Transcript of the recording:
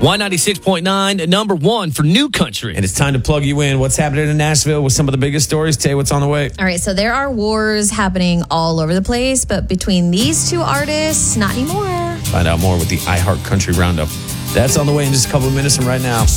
Y96.9, number one for new country. And it's time to plug you in. What's happening in Nashville with some of the biggest stories? Tay, what's on the way? All right, so there are wars happening all over the place, but between these two artists, not anymore. Find out more with the iHeart Country Roundup. That's on the way in just a couple of minutes from right now.